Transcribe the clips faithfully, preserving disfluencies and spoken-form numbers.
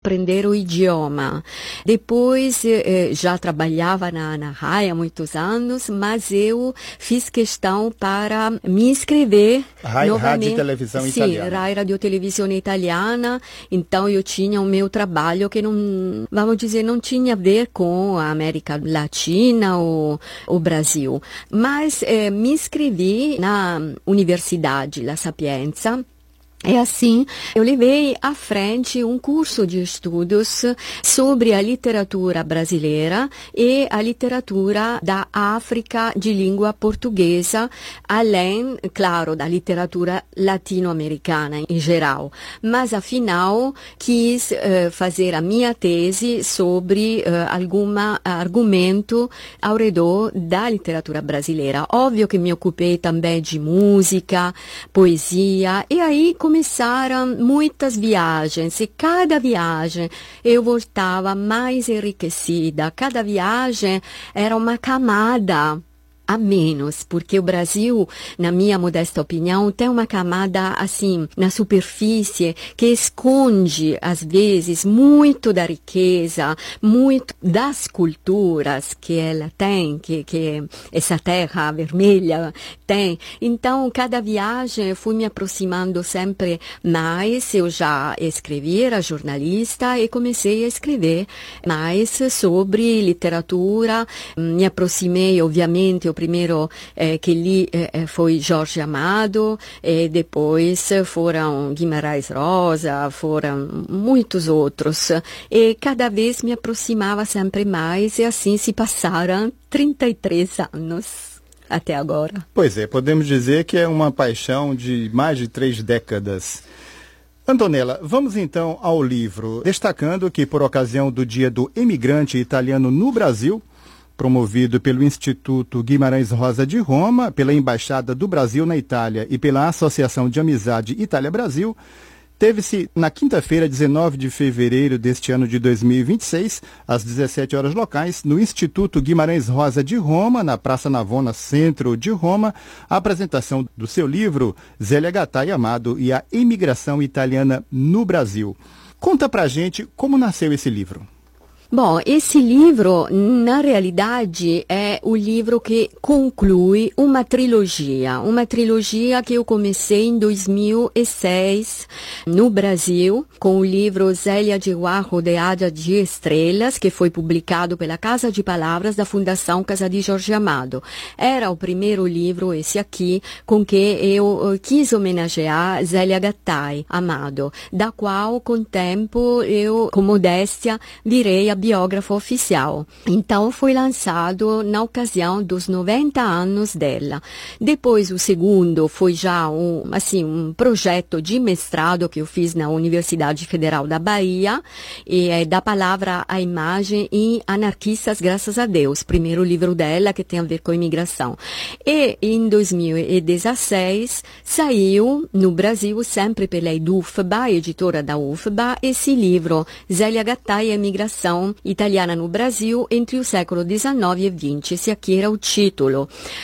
aprender o idioma. Depois, eh, já trabalhava na, na R A I há muitos anos, mas eu fiz questão para me inscrever R A I, novamente. Rádio e Televisão Sim, Italiana. R A I, Radio Televisione Italiana. Então, eu tinha o meu trabalho que não, vamos dizer, não tinha a ver com a América Latina ou o Brasil. Mas eh, me inscrevi na Universidade La Sapienza. E assim, eu levei à frente um curso de estudos sobre a literatura brasileira e a literatura da África de língua portuguesa, além, claro, da literatura latino-americana em geral. Mas, afinal, quis uh, fazer a minha tese sobre uh, algum argumento ao redor da literatura brasileira. Óbvio que me ocupei também de música, poesia, e aí começaram muitas viagens, e cada viagem eu voltava mais enriquecida. Cada viagem era uma camada a menos, porque o Brasil, na minha modesta opinião, tem uma camada, assim, na superfície, que esconde, às vezes, muito da riqueza, muito das culturas que ela tem, que, que essa terra vermelha tem. Então, cada viagem eu fui me aproximando sempre mais. Eu já escrevi, era jornalista, e comecei a escrever mais sobre literatura. Me aproximei, obviamente, o primeiro eh, que li eh, foi Jorge Amado, e depois foram Guimarães Rosa, foram muitos outros. E cada vez me aproximava sempre mais, e assim se passaram trinta e três anos até agora. Pois é, podemos dizer que é uma paixão de mais de três décadas. Antonella, vamos então ao livro, destacando que por ocasião do Dia do Imigrante Italiano no Brasil, promovido pelo Instituto Guimarães Rosa de Roma, pela Embaixada do Brasil na Itália e pela Associação de Amizade Itália-Brasil, teve-se na quinta-feira, dezenove de fevereiro deste ano de dois mil e vinte e seis, às dezessete horas locais, no Instituto Guimarães Rosa de Roma, na Praça Navona, centro de Roma, a apresentação do seu livro Zélia Gattai Amado e a Imigração Italiana no Brasil. Conta pra gente como nasceu esse livro. Bom, esse livro, na realidade, é o livro que conclui uma trilogia. Uma trilogia que eu comecei em dois mil e seis, no Brasil, com o livro Zélia de Guá Rodeada de Estrelas, que foi publicado pela Casa de Palavras da Fundação Casa de Jorge Amado. Era o primeiro livro, esse aqui, com que eu quis homenagear Zélia Gattai Amado, da qual, com o tempo, eu, com modéstia, virei a biógrafa oficial. Então, foi lançado na ocasião dos noventa anos dela. Depois, o segundo foi já um, assim, um projeto de mestrado que eu fiz na Universidade Federal da Bahia, e é Da Palavra à Imagem em Anarquistas, Graças a Deus, primeiro livro dela que tem a ver com imigração. E em dois mil e dezesseis saiu no Brasil, sempre pela EDUFBA, editora da U F B A, esse livro, Zélia Gattai e a Imigração Italiana no Brasil entre o século dezenove e vinte. Esse aqui era o título.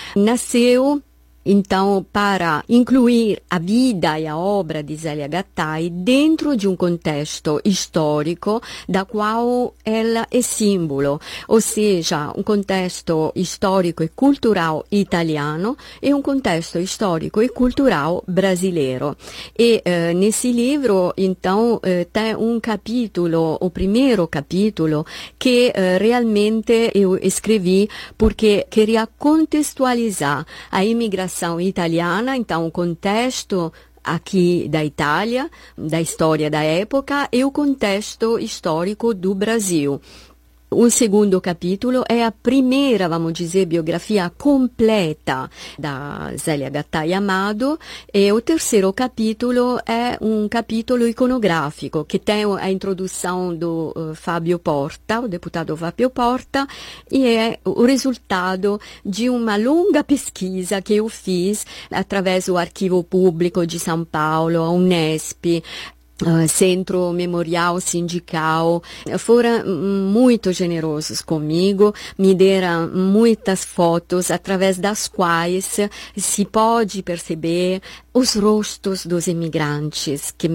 Nasceu, então, para incluir a vida e a obra de Zélia Gattai dentro de um contexto histórico da qual ela é símbolo, ou seja, um contexto histórico e cultural italiano e um contexto histórico e cultural brasileiro. E eh, nesse livro, então, eh, tem um capítulo, o primeiro capítulo, que eh, realmente eu escrevi porque queria contextualizar a imigração italiana, então o contexto aqui da Itália, da história da época, e o contexto histórico do Brasil. O segundo capítulo é a primeira, vamos dizer, biografia completa da Zélia Gattai Amado, e o terceiro capítulo é um capítulo iconográfico, que tem a introdução do uh, Fábio Porta, o deputado Fábio Porta, e é o resultado de uma longa pesquisa que eu fiz através do Arquivo Público de São Paulo, a Unesp, Uh, Centro Memorial Sindical, foram muito generosos comigo, me deram muitas fotos através das quais se pode perceber os rostos dos imigrantes que me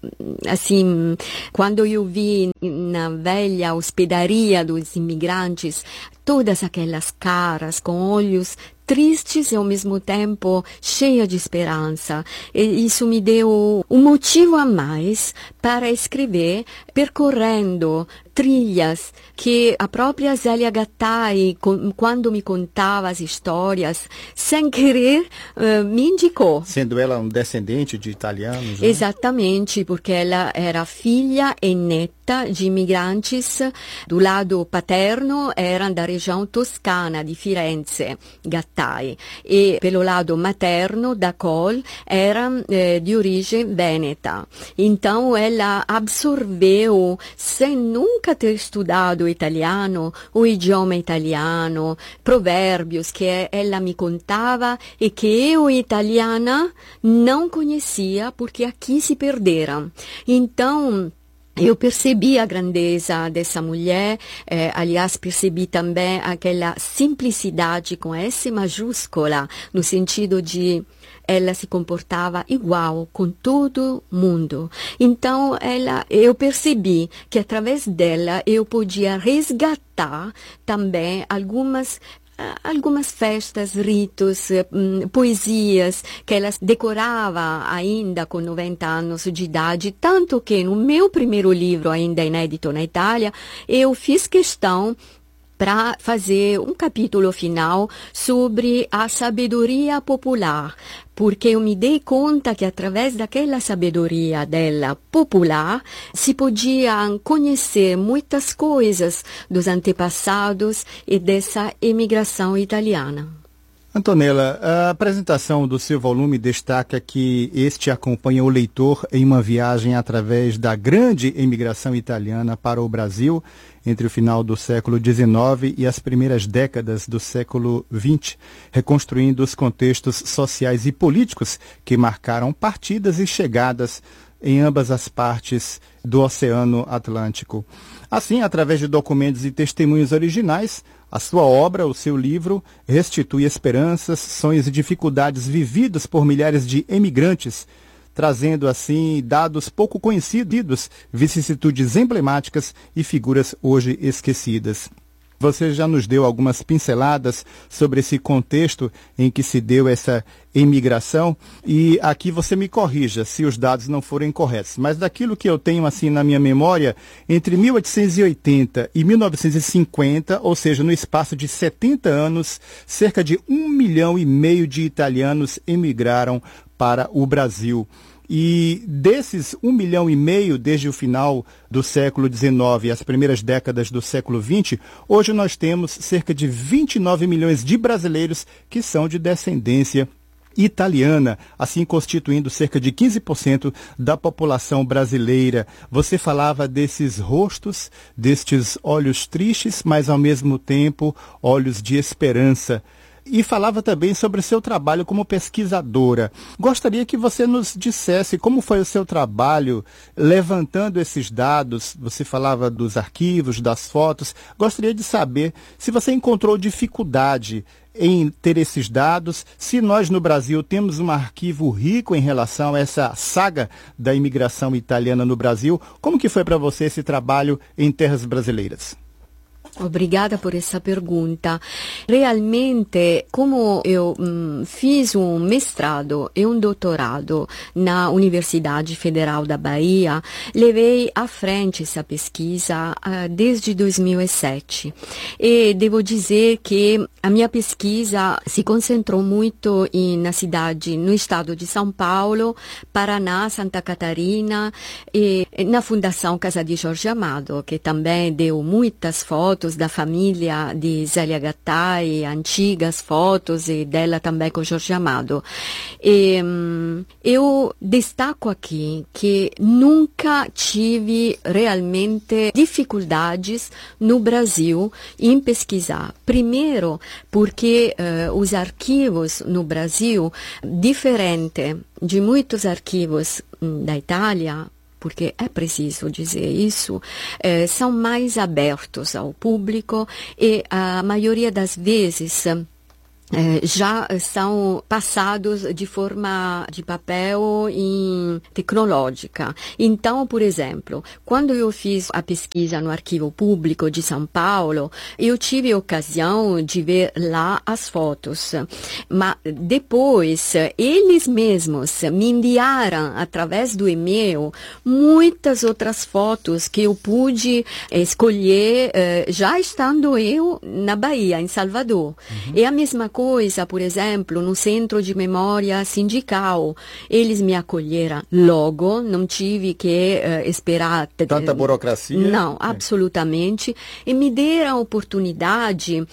assim, quando eu vi na velha hospedaria dos imigrantes, todas aquelas caras com olhos tristes e ao mesmo tempo cheia de esperança. E isso me deu um motivo a mais para escrever, percorrendo trilhas que a própria Zélia Gattai, quando me contava as histórias, sem querer, uh, me indicou. Sendo ela um descendente de italianos, né? Exatamente, porque ela era filha e neta de imigrantes do lado paterno, eram da região toscana di Firenze, Gattai, e pelo lado materno, da Col, eram eh, de origem veneta. Então ela absorveu, sem nunca ter estudado italiano, o idioma italiano, provérbios que ela me contava e que eu, italiana, não conhecia porque aqui se perderam. Então, eu percebi a grandeza dessa mulher, eh, aliás, percebi também aquela simplicidade com S maiúscula, no sentido de ela se comportava igual com todo mundo. Então, ela, eu percebi que através dela eu podia resgatar também algumas algumas festas, ritos, hum, poesias que ela decorava ainda com noventa anos de idade, tanto que no meu primeiro livro, ainda inédito na Itália, eu fiz questão para fazer um capítulo final sobre a sabedoria popular, porque eu me dei conta que através daquela sabedoria dela popular se podiam conhecer muitas coisas dos antepassados e dessa imigração italiana. Antonella, a apresentação do seu volume destaca que este acompanha o leitor em uma viagem através da grande imigração italiana para o Brasil entre o final do século dezenove e as primeiras décadas do século vinte, reconstruindo os contextos sociais e políticos que marcaram partidas e chegadas em ambas as partes do Oceano Atlântico. Assim, através de documentos e testemunhos originais, a sua obra, o seu livro, restitui esperanças, sonhos e dificuldades vividos por milhares de emigrantes, trazendo assim dados pouco conhecidos, vicissitudes emblemáticas e figuras hoje esquecidas. Você já nos deu algumas pinceladas sobre esse contexto em que se deu essa imigração e aqui você me corrija se os dados não forem corretos. Mas daquilo que eu tenho assim na minha memória, entre mil oitocentos e oitenta e mil novecentos e cinquenta, ou seja, no espaço de setenta anos, cerca de um milhão e meio de italianos emigraram para o Brasil. E desses um milhão e meio desde o final do século dezenove e as primeiras décadas do século vinte, hoje nós temos cerca de vinte e nove milhões de brasileiros que são de descendência italiana, assim constituindo cerca de quinze por cento da população brasileira. Você falava desses rostos, destes olhos tristes, mas ao mesmo tempo olhos de esperança. E falava também sobre o seu trabalho como pesquisadora. Gostaria que você nos dissesse como foi o seu trabalho levantando esses dados. Você falava dos arquivos, das fotos. Gostaria de saber se você encontrou dificuldade em ter esses dados, se nós no Brasil temos um arquivo rico em relação a essa saga da imigração italiana no Brasil. Como que foi para você esse trabalho em terras brasileiras? Obrigada por essa pergunta. Realmente, como eu hum, fiz um mestrado e um doutorado na Universidade Federal da Bahia, levei à frente essa pesquisa uh, desde dois mil e sete. E devo dizer que a minha pesquisa se concentrou muito em, na cidade, no estado de São Paulo, Paraná, Santa Catarina e na Fundação Casa de Jorge Amado, que também deu muitas fotos da família de Zélia Gattai, antigas fotos e dela também com Jorge Amado. E, hum, eu destaco aqui que nunca tive realmente dificuldades no Brasil em pesquisar. Primeiro, porque uh, os arquivos no Brasil, diferente de muitos arquivos hum, da Itália, porque é preciso dizer isso, eh, são mais abertos ao público e a maioria das vezes eh, já são passados de forma de papel em tecnológica. Então, por exemplo, quando eu fiz a pesquisa no Arquivo Público de São Paulo, eu tive a ocasião de ver lá as fotos. Mas depois, eles mesmos me enviaram, através do e-mail, muitas outras fotos que eu pude escolher eh, já estando eu na Bahia, em Salvador. Uhum. É a mesma coisa, por exemplo, no Centro de Memória Sindical. Eles me acolheram logo, não tive que uh, esperar. Tanta burocracia? Não, absolutamente. E me deram a oportunidade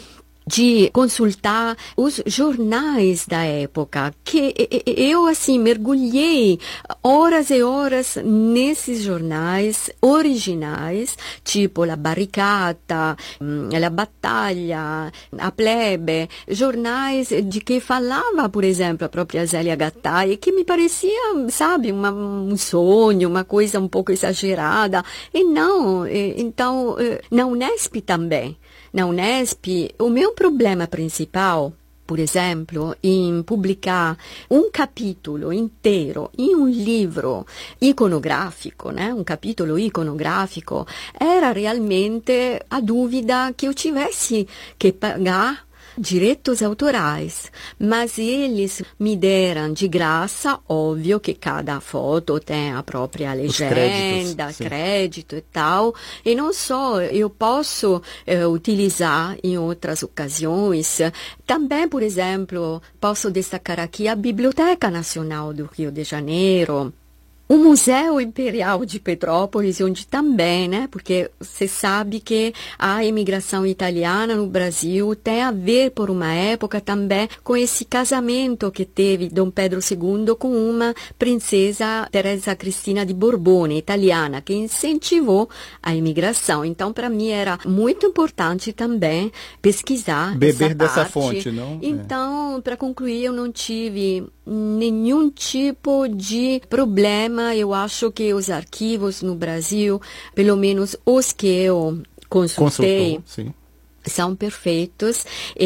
de consultar os jornais da época, que eu, assim, mergulhei horas e horas nesses jornais originais, tipo La Barricata, La Battaglia, A Plebe, jornais de que falava, por exemplo, a própria Zélia Gattai, que me parecia, sabe, uma, um sonho, uma coisa um pouco exagerada. E não, então, na Unesp também. Na Unesp, o meu problema principal, por exemplo, em publicar um capítulo inteiro em um livro iconográfico, né? Um capítulo iconográfico, era realmente a dúvida que eu tivesse que pagar direitos autorais, mas eles me deram de graça, óbvio que cada foto tem a própria legenda, crédito e tal, e não só, eu posso eh, utilizar em outras ocasiões, também, por exemplo, posso destacar aqui a Biblioteca Nacional do Rio de Janeiro, o Museu Imperial de Petrópolis, onde também, né, porque você sabe que a imigração italiana no Brasil tem a ver, por uma época, também com esse casamento que teve Dom Pedro segundo com uma princesa Teresa Cristina de Borbone, italiana, que incentivou a imigração. Então, para mim, era muito importante também pesquisar Beber essa dessa parte. fonte, não? Então, é. para concluir, eu não tive nenhum tipo de problema. Eu acho que os arquivos no Brasil, pelo menos os que eu consultei, Consultou, sim. são perfeitos.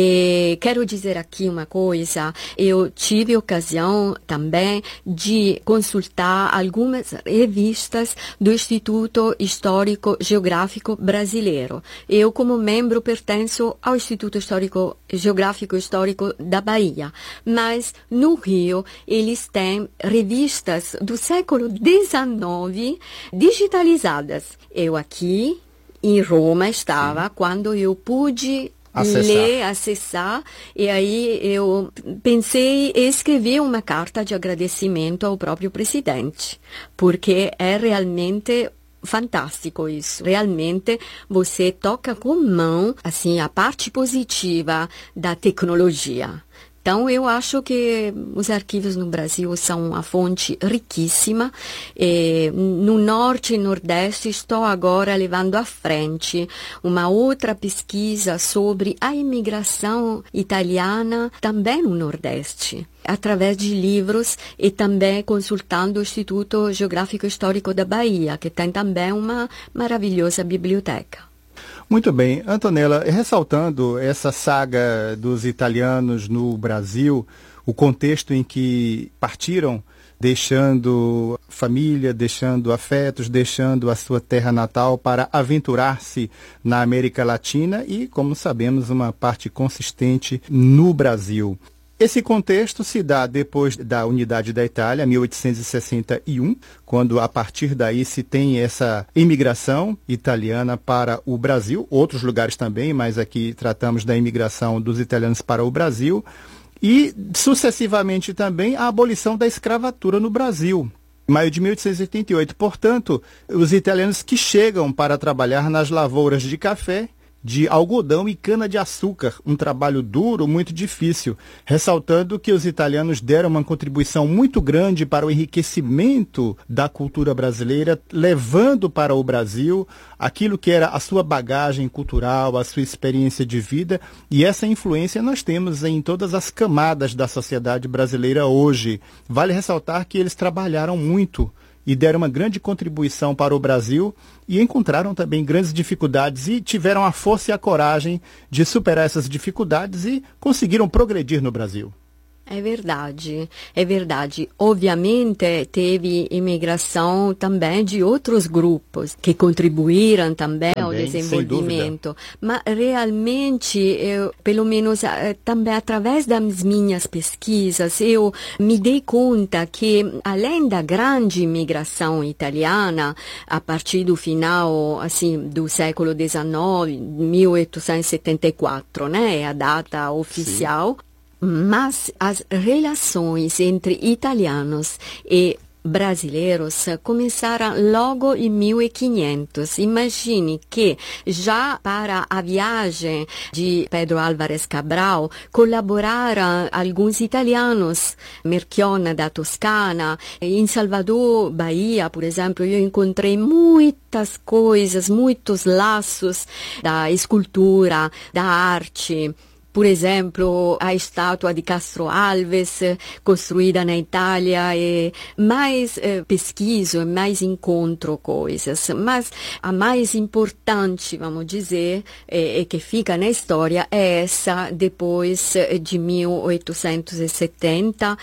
E quero dizer aqui uma coisa, eu tive ocasião também de consultar algumas revistas do Instituto Histórico Geográfico Brasileiro. Eu, como membro, pertenço ao Instituto Histórico Geográfico Histórico da Bahia, mas no Rio eles têm revistas do século dezenove digitalizadas. Eu aqui em Roma estava, sim, quando eu pude acessar. ler, acessar, e aí eu pensei em escrever uma carta de agradecimento ao próprio presidente, porque é realmente fantástico isso. Realmente você toca com mão, assim, a parte positiva da tecnologia. Então, eu acho que os arquivos no Brasil são uma fonte riquíssima. E no Norte e Nordeste estou agora levando à frente uma outra pesquisa sobre a imigração italiana também no Nordeste, através de livros e também consultando o Instituto Geográfico Histórico da Bahia, que tem também uma maravilhosa biblioteca. Muito bem. Antonella, ressaltando essa saga dos italianos no Brasil, o contexto em que partiram, deixando família, deixando afetos, deixando a sua terra natal para aventurar-se na América Latina e, como sabemos, uma parte consistente no Brasil. Esse contexto se dá depois da unidade da Itália, mil oitocentos e sessenta e um, quando a partir daí se tem essa imigração italiana para o Brasil, outros lugares também, mas aqui tratamos da imigração dos italianos para o Brasil, e sucessivamente também a abolição da escravatura no Brasil. Em maio de mil oitocentos e oitenta e oito, portanto, os italianos que chegam para trabalhar nas lavouras de café, de algodão e cana-de-açúcar, um trabalho duro, muito difícil, ressaltando que os italianos deram uma contribuição muito grande para o enriquecimento da cultura brasileira, levando para o Brasil aquilo que era a sua bagagem cultural, a sua experiência de vida, e essa influência nós temos em todas as camadas da sociedade brasileira hoje. Vale ressaltar que eles trabalharam muito e deram uma grande contribuição para o Brasil e encontraram também grandes dificuldades e tiveram a força e a coragem de superar essas dificuldades e conseguiram progredir no Brasil. É verdade, é verdade. Obviamente teve imigração também de outros grupos que contribuíram também, também ao desenvolvimento. Mas realmente, eu, pelo menos também através das minhas pesquisas, eu me dei conta que além da grande imigração italiana, a partir do final assim, do século dezenove, mil oitocentos e setenta e quatro, né, é a data oficial, sim, mas as relações entre italianos e brasileiros começaram logo em mil e quinhentos. Imagine que já para a viagem de Pedro Álvares Cabral colaboraram alguns italianos, Melchiona da Toscana, em Salvador, Bahia, por exemplo, eu encontrei muitas coisas, muitos laços da escultura, da arte. Por exemplo, a estátua de Castro Alves, construída na Itália, e mais eh, pesquiso, mais encontro coisas. Mas a mais importante, vamos dizer, e eh, que fica na história, é essa depois de mil oitocentos e setenta.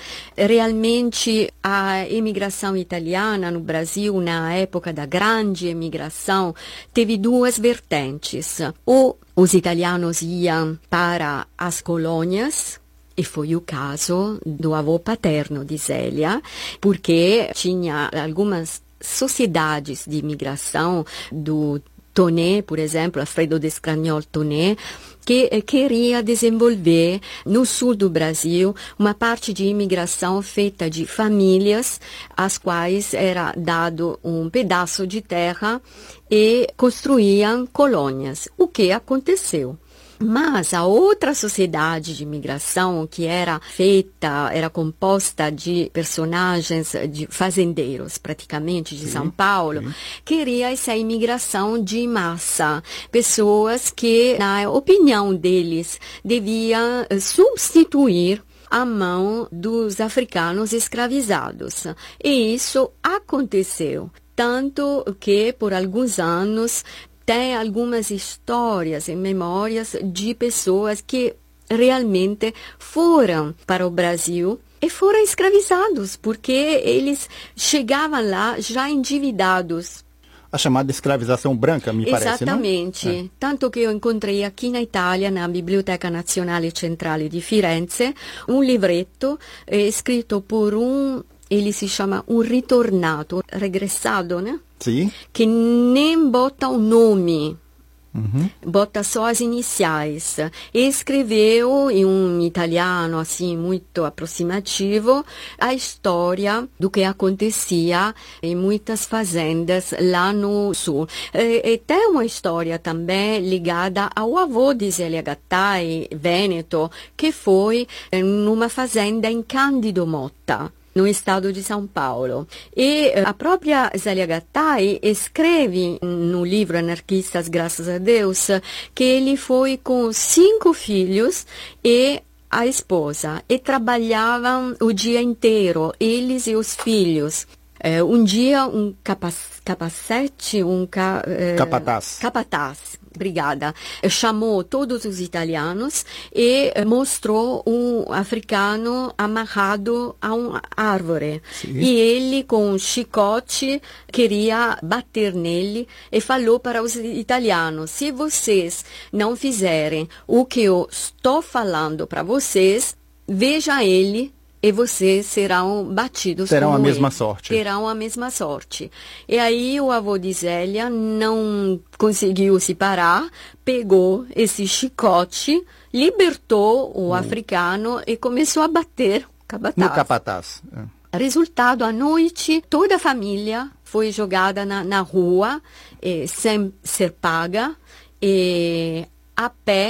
Realmente, a imigração italiana no Brasil, na época da grande imigração, teve duas vertentes. O Os italianos iam para as colônias, e foi o caso do avô paterno de Zélia, porque tinha algumas sociedades de imigração do Toné, por exemplo, Alfredo de Scragnol Toné, que eh, queria desenvolver no sul do Brasil uma parte de imigração feita de famílias às quais era dado um pedaço de terra e construíam colônias. O que aconteceu? Mas a outra sociedade de imigração, que era feita, era composta de personagens, de fazendeiros, praticamente, de sim, São Paulo, sim, queria essa imigração de massa. Pessoas que, na opinião deles, deviam substituir a mão dos africanos escravizados. E isso aconteceu. Tanto que, por alguns anos, tem algumas histórias e memórias de pessoas que realmente foram para o Brasil e foram escravizados, porque eles chegavam lá já endividados. A chamada escravização branca, me parece, não? Exatamente. É. Tanto que eu encontrei aqui na Itália, na Biblioteca Nazionale Centrale di Firenze, um livretto eh, escrito por um, ele se chama um ritornato, regressado, né? Sim. Que nem bota o nome, uhum, bota só as iniciais. E escreveu em um italiano assim muito aproximativo a história do que acontecia em muitas fazendas lá no sul. E, e tem uma história também ligada ao avô de Zélia Gattai, Vêneto, que foi numa fazenda em Cândido Motta, no estado de São Paulo. E a própria Zélia Gattai escreve no livro Anarquistas, Graças a Deus, que ele foi com cinco filhos e a esposa, e trabalhavam o dia inteiro, eles e os filhos. É, um dia, um capac- capacete, um ca- é, capataz. capataz, obrigada, chamou todos os italianos e mostrou um africano amarrado a uma árvore. Sim. E ele, com um chicote, queria bater nele e falou para os italianos: se vocês não fizerem o que eu estou falando para vocês, veja ele, e vocês serão batidos. Terão a ele. mesma sorte. Terão a mesma sorte. E aí o avô de Zélia não conseguiu se parar, pegou esse chicote, libertou o hum. africano e começou a bater o capataz. No capataz. É. Resultado, à noite, toda a família foi jogada na, na rua, eh, sem ser paga, e a pé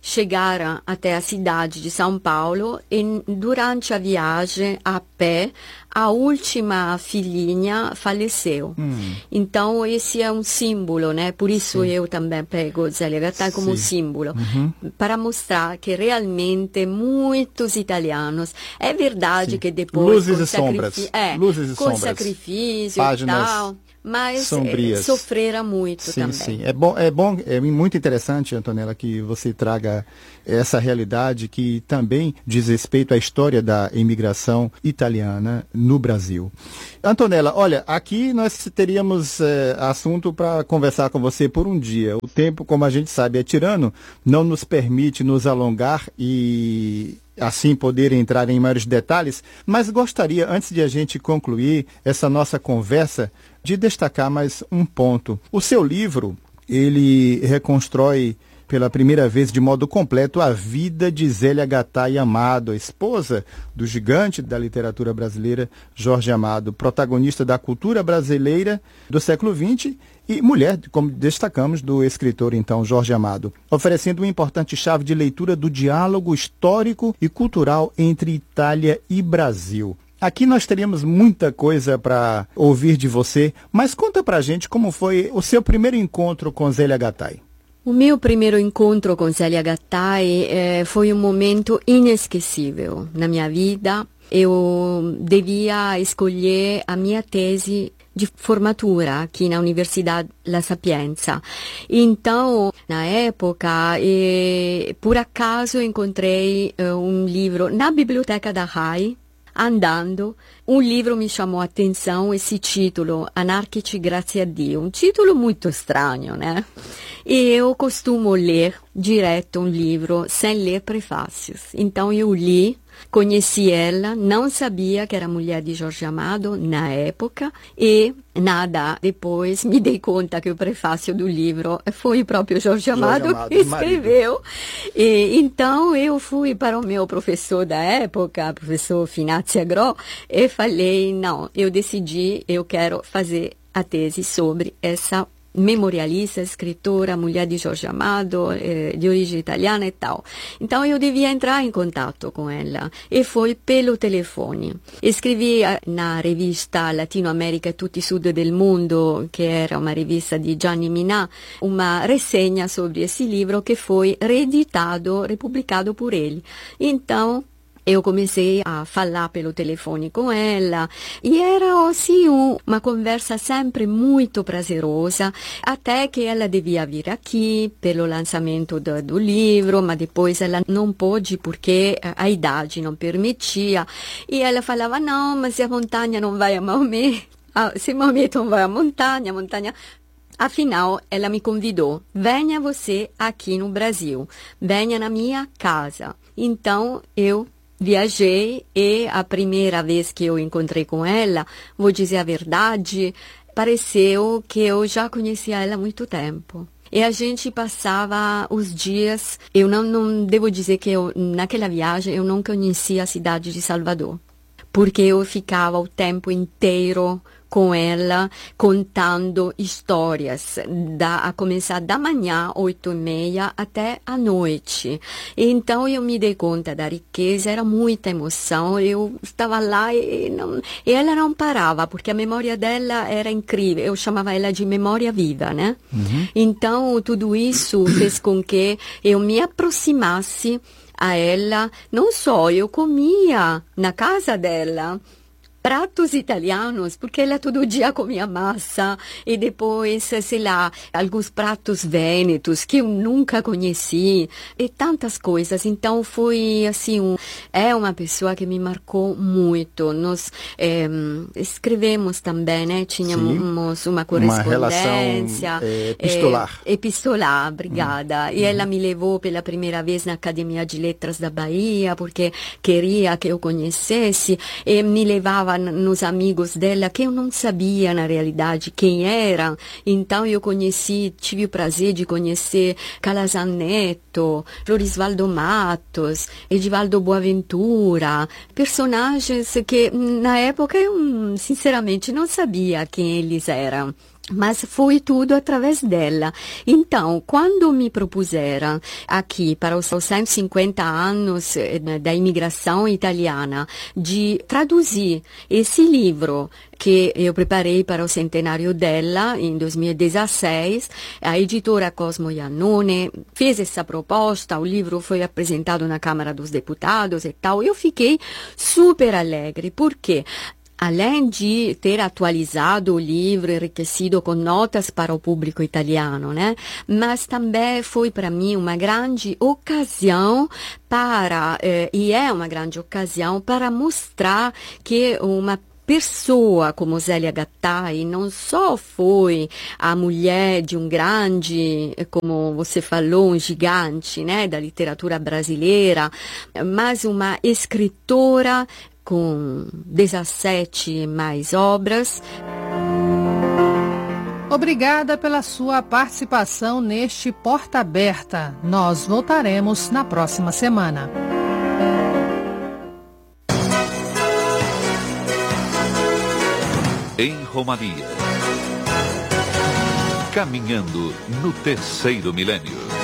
chegaram até a cidade de São Paulo e durante a viagem a pé, a última filhinha faleceu. Hum. Então, esse é um símbolo, né? Por isso Sim. eu também pego Zélia Gattai como Sim. símbolo, uhum. para mostrar que realmente muitos italianos, é verdade Sim. que depois... Luzes e sombras. É, Luzes e com sombras. sacrifício Páginas... e tal... Mas sombrias. sofreram muito sim, também. Sim, é bom, é bom, é muito interessante, Antonella, que você traga essa realidade que também diz respeito à história da imigração italiana no Brasil. Antonella, olha, aqui nós teríamos é, assunto para conversar com você por um dia. O tempo, como a gente sabe, é tirano, não nos permite nos alongar e... assim poder entrar em maiores detalhes, mas gostaria, antes de a gente concluir essa nossa conversa, de destacar mais um ponto. O seu livro, ele reconstrói pela primeira vez de modo completo a vida de Zélia Gattai Amado, a esposa do gigante da literatura brasileira, Jorge Amado, protagonista da cultura brasileira do século vinte e mulher, como destacamos, do escritor, então, Jorge Amado, oferecendo uma importante chave de leitura do diálogo histórico e cultural entre Itália e Brasil. Aqui nós teríamos muita coisa para ouvir de você, mas conta pra gente como foi o seu primeiro encontro com Zélia Gattai. O meu primeiro encontro com Zélia Gattai eh, foi um momento inesquecível na minha vida. Eu devia escolher a minha tese de formatura aqui na Universidade La Sapienza. Então, na época, eh, por acaso encontrei eh, um livro na biblioteca da RAI, andando, um livro me chamou a atenção, esse título, Anarchici grazie a Dio, um título muito estranho, né? E eu costumo ler direto um livro sem ler prefácios. Então eu li, conheci ela, não sabia que era mulher de Jorge Amado na época e nada, depois me dei conta que o prefácio do livro foi o próprio Jorge Amado, Jorge Amado que escreveu. E, então eu fui para o meu professor da época, professor Finazzi Agro, e falei, não, eu decidi, eu quero fazer a tese sobre essa memorialista, escritora, mulher de Jorge Amado, eh, de origem italiana e tal. Então eu devia entrar em contato com ela e foi pelo telefone. Escrevi na rivista Latino America e tutti i sud del mondo, che era uma rivista di Gianni Minà, uma resenha sobre esse livro que foi reeditado, republicado por ele. Então eu comecei a falar pelo telefone com ela e era assim uma conversa sempre muito prazerosa, até que ela devia vir aqui pelo lançamento do, do livro, mas depois ela não pôde porque a idade não permitia. E ela falava, não, mas se a montanha não vai a Maomé, se Maomé não vai à montanha, a montanha... Afinal, ela me convidou, venha você aqui no Brasil, venha na minha casa. Então, eu viajei e a primeira vez que eu encontrei com ela, vou dizer a verdade, pareceu que eu já conhecia ela há muito tempo. E a gente passava os dias, eu não, não devo dizer que eu, naquela viagem eu não conhecia a cidade de Salvador, porque eu ficava o tempo inteiro com ela, contando histórias, da, a começar da manhã, oito e meia, até a noite. Então, eu me dei conta da riqueza, era muita emoção, eu estava lá e, não, e ela não parava, porque a memória dela era incrível, eu chamava ela de memória viva, né? Uhum. Então, tudo isso fez com que eu me aproximasse a ela, não só eu comia na casa dela, pratos italianos, porque ela todo dia comia massa e depois, sei lá, alguns pratos vênetos que eu nunca conheci e tantas coisas. Então foi assim, um, é uma pessoa que me marcou muito. Nós é, escrevemos também, né? Tínhamos Sim. uma correspondência. Uma relação é, epistolar. É, epistolar, obrigada. Hum. E ela me levou pela primeira vez na Academia de Letras da Bahia, porque queria que eu conhecesse e me levava nos amigos dela, que eu não sabia, na realidade, quem eram. Então, eu conheci, tive o prazer de conhecer Calazan Neto, Florisvaldo Matos, Edivaldo Boaventura, personagens que, na época, eu, sinceramente, não sabia quem eles eram. mas foi tudo através dela. Então, quando me propuseram aqui, para os cento e cinquenta anos da imigração italiana, de traduzir esse livro que eu preparei para o centenário dela, em dois mil e dezesseis, a editora Cosmo Iannone fez essa proposta, o livro foi apresentado na Câmara dos Deputados e tal, eu fiquei super alegre, porque além de ter atualizado o livro, enriquecido com notas para o público italiano, né? Mas também foi para mim uma grande ocasião para, eh, e é uma grande ocasião para mostrar que uma pessoa como Zélia Gattai não só foi a mulher de um grande, como você falou, um gigante, né, da literatura brasileira, mas uma escritora com dezessete mais obras. Obrigada pela sua participação neste Porta Aberta. Nós voltaremos na próxima semana. Em Romaria. Caminhando no terceiro milênio.